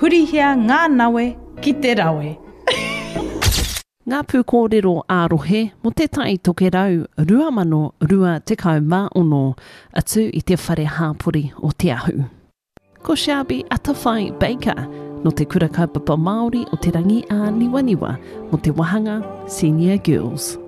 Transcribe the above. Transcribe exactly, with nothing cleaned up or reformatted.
hurihia ngā nawe ki te rawe. Ngā pūkōrero ārohe mo te tai toke rau rua mano rua tekau mā ono atu i te whare hāpori o te ahu. Ko Shelby Atawhai Baker no te kura kaupapa Māori o te rangi a Niwaniwa mo te wahanga Senior Girls.